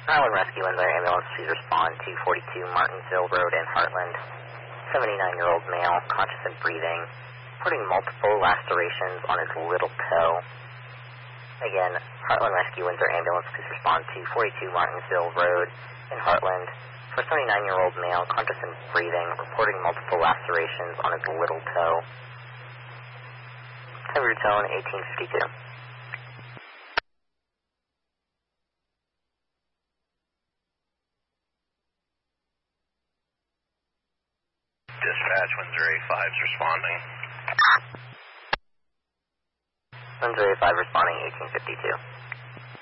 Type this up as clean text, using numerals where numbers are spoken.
Highland Rescue and their ambulance, please respond to 42 Martinsville Road in Heartland. 79-year-old male, conscious and breathing, reporting multiple lacerations on his little toe. Again, Heartland Rescue and their ambulance, please respond to 42 Martinsville Road in Heartland. For 79-year-old male, conscious and breathing, reporting multiple lacerations on his little toe. Time route zone 1852. Dispatch, Windsor A5 is responding. Windsor A5 responding 1852.